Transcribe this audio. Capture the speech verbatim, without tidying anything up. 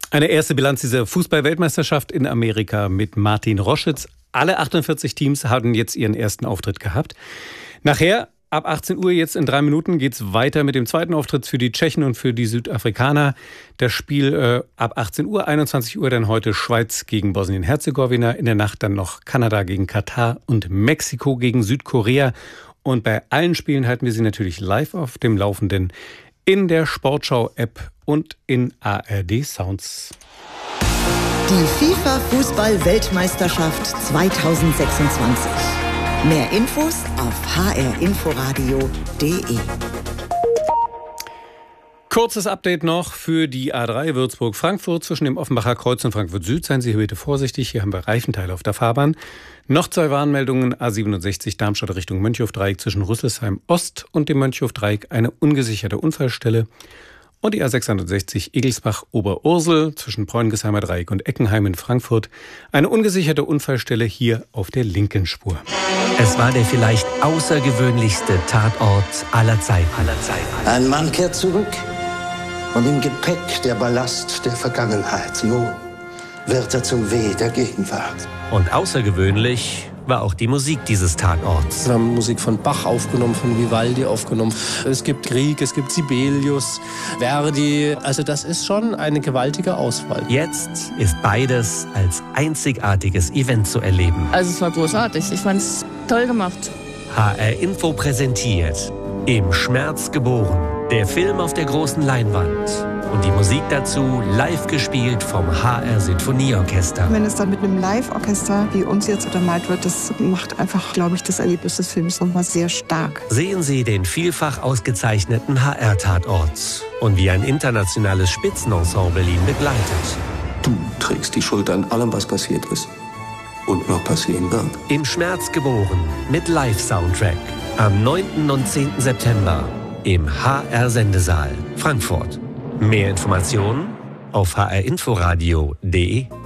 Eine erste Bilanz dieser Fußball-Weltmeisterschaft in Amerika mit Martin Roschitz. Alle achtundvierzig Teams haben jetzt ihren ersten Auftritt gehabt. Nachher, ab achtzehn Uhr, jetzt in drei Minuten, geht es weiter mit dem zweiten Auftritt für die Tschechen und für die Südafrikaner. Das Spiel äh, ab achtzehn Uhr, einundzwanzig Uhr dann heute Schweiz gegen Bosnien-Herzegowina. In der Nacht dann noch Kanada gegen Katar und Mexiko gegen Südkorea. Und bei allen Spielen halten wir Sie natürlich live auf dem Laufenden in der Sportschau-App und in A R D Sounds. Die FIFA-Fußball-Weltmeisterschaft zweitausendsechsundzwanzig. Mehr Infos auf h r inforadio punkt d e. Kurzes Update noch für die A drei Würzburg-Frankfurt zwischen dem Offenbacher Kreuz und Frankfurt Süd. Seien Sie hier bitte vorsichtig, hier haben wir Reifenteile auf der Fahrbahn. Noch zwei Warnmeldungen: A siebenundsechzig Darmstadt Richtung Mönchhofdreieck zwischen Rüsselsheim Ost und dem Mönchhofdreieck eine ungesicherte Unfallstelle. Und die A sechshundertsechzig Egelsbach-Oberursel zwischen Bräungesheimer Dreieck und Eckenheim in Frankfurt eine ungesicherte Unfallstelle hier auf der linken Spur. Es war der vielleicht außergewöhnlichste Tatort aller Zeiten. Aller Zeiten. Ein Mann kehrt zurück und im Gepäck der Ballast der Vergangenheit. Nun wird er zum Weh der Gegenwart. Und außergewöhnlich war auch die Musik dieses Tatorts. Wir haben Musik von Bach aufgenommen, von Vivaldi aufgenommen. Es gibt Grieg, es gibt Sibelius, Verdi. Also das ist schon eine gewaltige Auswahl. Jetzt ist beides als einzigartiges Event zu erleben. Also es war großartig. Ich fand es toll gemacht. H R Info präsentiert Im Schmerz geboren. Der Film auf der großen Leinwand. Und die Musik dazu live gespielt vom H R Sinfonieorchester. Wenn es dann mit einem Live-Orchester wie uns jetzt untermalt wird, das macht einfach, glaube ich, das Erlebnis des Films nochmal sehr stark. Sehen Sie den vielfach ausgezeichneten H R-Tatort und wie ein internationales Spitzenensemble ihn begleitet. Du trägst die Schuld an allem, was passiert ist und noch passieren wird. Im Schmerz geboren mit Live-Soundtrack. Am neunten und zehnten September im H R-Sendesaal Frankfurt. Mehr Informationen auf h r inforadio punkt d e.